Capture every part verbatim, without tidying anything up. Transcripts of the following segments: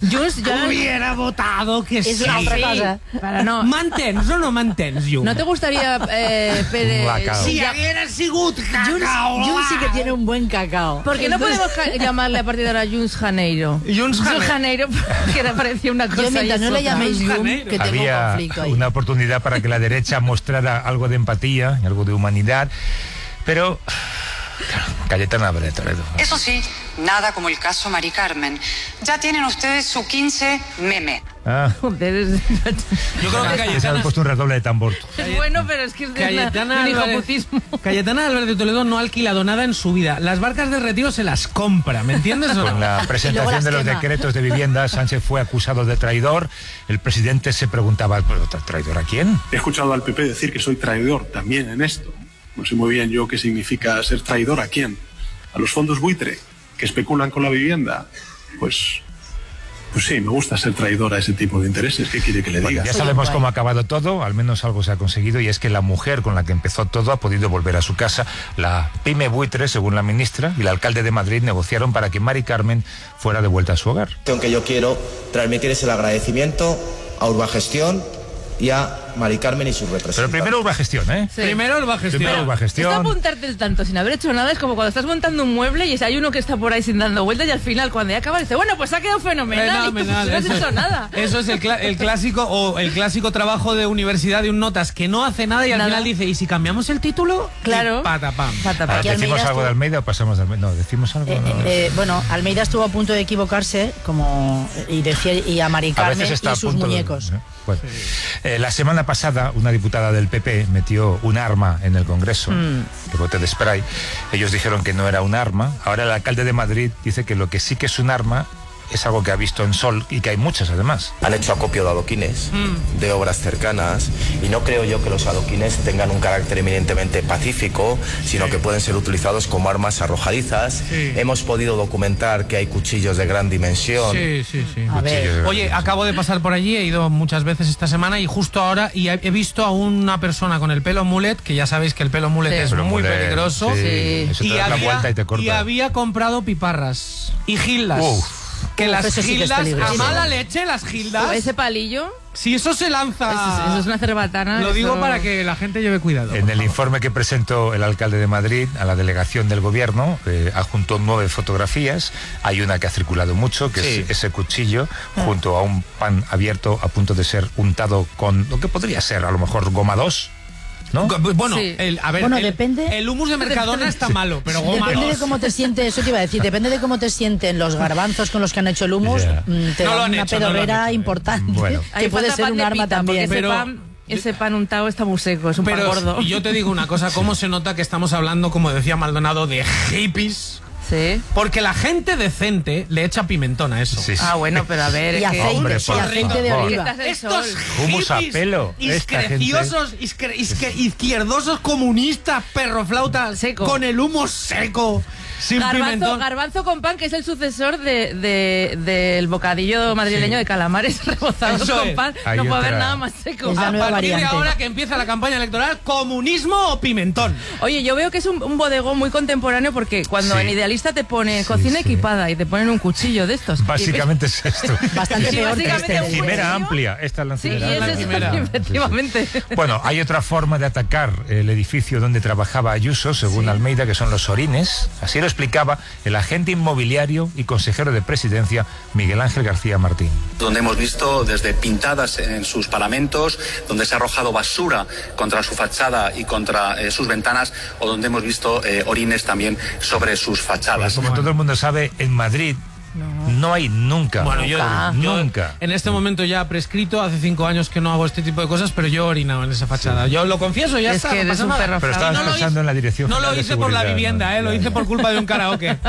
Junts, jo... Hubiera votado que És sí. una altra cosa. Però no. Mantens o no mantens, Junts? ¿No te gustaría, eh, Pérez? Cacao. Si ya- haguera sigut Junts, cacao. Junts sí que tiene un buen cacao. ¿Por qué no Entonces- podemos ja- llamarle a partir de ahora Junts Janeiro? Junts Janeiro. Janeiro, porque me parecía una cosa. Yo mientras y no le otra. llaméis Jun, Janeiro. que tengo un Había conflicto ahí. una oportunidad para que la derecha mostrara algo de empatía y algo de humanidad, pero claro, Cayetana Álvarez de Toledo. Eso sí, nada como el caso Mari Carmen. Ya tienen ustedes su quince meme. Ah, Joder, es, Yo creo que que se ha Cayetana... puesto un redoble de tambor. es bueno, pero es que es de, una, de Cayetana un Álvarez, hijoputismo. Cayetana Álvarez de Toledo no ha alquilado nada en su vida. Las barcas de retiro se las compra, ¿me entiendes o Con no? la Y luego presentación las de los quema. decretos de vivienda, Sánchez fue acusado de traidor. El presidente se preguntaba, ¿pero tra- traidor a quién? He escuchado al P P decir que soy traidor también en esto. No sé muy bien yo qué significa ser traidor a quién. A los fondos buitre que especulan con la vivienda. Pues, pues sí, me gusta ser traidor a ese tipo de intereses. ¿Qué quiere que le Bueno, diga? ya Soy sabemos guay. cómo ha acabado todo, al menos algo se ha conseguido, y es que la mujer con la que empezó todo ha podido volver a su casa. La pyme buitre, según la ministra, y el alcalde de Madrid negociaron para que Mari Carmen fuera devuelta a su hogar. Que yo quiero transmitir es el agradecimiento a Urbagestión y a Mari Carmen y sus representantes. Pero primero Urbagestión, ¿eh? Sí. Primero el gestión. Primero Esto Urbagestión. apuntarte el tanto sin haber hecho nada es como cuando estás montando un mueble y hay uno que está por ahí sin dando vueltas y al final cuando ya acaba dice, bueno, pues ha quedado fenomenal. Fenomenal, Y tú, pues, no has eso hecho es- nada. Eso es el, cla- el clásico o el clásico trabajo de universidad de un notas que no hace nada y al Nada. final dice, ¿y si cambiamos el título? Claro. Y patapam. Patapam. Ahora, Aquí ¿decimos Almeida algo de estuvo- Almeida o pasamos de Almeida? No, ¿decimos algo? Eh, No. eh, bueno, Almeida estuvo a punto de equivocarse como y decía y a Mari A Carmen veces está y a sus punto de- muñecos. ¿eh? Bueno, eh, la semana pasada una diputada del P P metió un arma en el Congreso, Mm. de bote de spray. Ellos dijeron que no era un arma. Ahora el alcalde de Madrid dice que lo que sí que es un arma es algo que ha visto en Sol y que hay muchas además. Han hecho acopio de adoquines, de obras cercanas, y no creo yo que los adoquines tengan un carácter eminentemente pacífico, sino que pueden ser utilizados como armas arrojadizas. Sí. Hemos podido documentar que hay cuchillos de gran dimensión. Sí, sí, sí. A ver. Oye, acabo de pasar por allí, he ido muchas veces esta semana y justo ahora y he, he visto a una persona con el pelo mulet, que ya sabéis que el pelo mulet Sí. es Pero muy mulet, peligroso. sí, Sí. Eso te Y das la había, vuelta y te corta. y había comprado piparras y gildas. Uf. Que Uf, las eso sí que es gildas, a peligroso. mala leche, las gildas, Ese palillo, si eso se lanza... eso, eso es una cerbatana. Lo digo eso- para que la gente lleve cuidado. En el informe que presentó el alcalde de Madrid a la delegación del gobierno, eh, adjuntó nueve fotografías. Hay una que ha circulado mucho, que Sí. es ese cuchillo, junto a un pan abierto a punto de ser untado con lo que podría ser a lo mejor goma dos, ¿no? Go- Bueno, Sí. el, a ver, Bueno, el, depende- el humus de Mercadona está malo, pero goma Depende de dos. cómo te sientes, eso te iba a decir, depende de cómo te sienten los garbanzos con los que han hecho el humus, Ya. mm, te No lo da han una hecho, no lo han pedorrera hecho, eh. importante, Bueno. Ahí que puede falta ser pan un de arma pita, también. porque Pero- ese pan, ese pan untado está muy seco, es un pan Pero gordo. yo te digo una cosa, cómo se nota que estamos hablando, como decía Maldonado, de hippies. Sí. Porque la gente decente le echa pimentón a eso. Sí, sí. Ah, bueno, pero a ver, Y es que... aceite, Hombre, y por aceite de favor. oliva. Estás del Estos sol. Humus a hippies pelo, esta iscreciosos, iscre- isque- izquierdosos, comunistas, perroflautas, Seco. con el humo seco, sin Garbanzo, pimentón. garbanzo con pan, que es el sucesor de, de- del bocadillo madrileño Sí. de calamares rebozados Eso con es. pan. Hay No puede haber otra. nada más seco. Es la A nueva partir de variante. ahora que empieza la campaña electoral, ¿comunismo o pimentón? Oye, yo veo que es un, un bodegón muy contemporáneo porque cuando Sí. en Idealista te pone cocina sí. equipada y te ponen un cuchillo de estos. Básicamente es esto. Bastante Sí, peor que básicamente este. un Encimera cuchillo. amplia, esta es la Sí, y encimera es amplia. eso, primera. efectivamente. Bueno, hay otra forma de atacar el edificio donde trabajaba Ayuso, según Almeida, que son los orines. Así lo explicaba el agente inmobiliario y consejero de presidencia, Miguel Ángel García Martín. Donde hemos visto desde pintadas en sus paramentos, donde se ha arrojado basura contra su fachada y contra eh, sus ventanas, o donde hemos visto eh, orines también sobre sus fachadas. Como todo el mundo sabe, en Madrid no, hay nunca, Bueno, yo, yo nunca. en este momento ya prescrito, hace cinco años que no hago este tipo de cosas, pero yo he orinado en esa fachada. Yo lo confieso, ya Es está. que no eres pasa un nada. perro Pero flauta. estabas no lo pensando hice- en la Dirección No lo General de hice por la Seguridad, vivienda, ¿no? eh, lo Ya, hice ya. por culpa de un karaoke.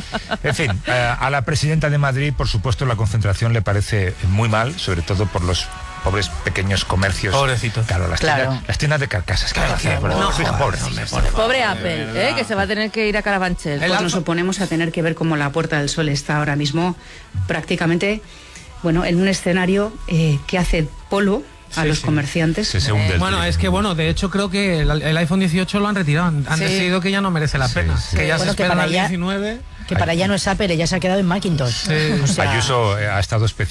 En fin, eh, a la presidenta de Madrid, por supuesto, la concentración le parece muy mal, sobre todo por los pobres pequeños comercios. Pobrecitos. Claro, las, Claro. Tiendas, las tiendas de carcasas. Claro, Claro, claro, no, fija, joder, pobrecillos. hombre, por favor. Pobre Apple, ¿eh? Que se va a tener que ir a Carabanchel. El Pues alfa- nos oponemos a tener que ver cómo la Puerta del Sol está ahora mismo prácticamente, bueno, en un escenario eh, que hace polvo a Sí, los sí. comerciantes. Se, se hunde el Bueno, turismo. es que bueno, de hecho creo que el, el iPhone dieciiocho lo han retirado. Han han Sí. decidido que ya no merece la Sí, pena. sí. Que ya Bueno, se que esperan para al allá- diecinueve. Que para ella no es Apple, ella se ha quedado en Macintosh. Sí. O sea, Ayuso eh, ha estado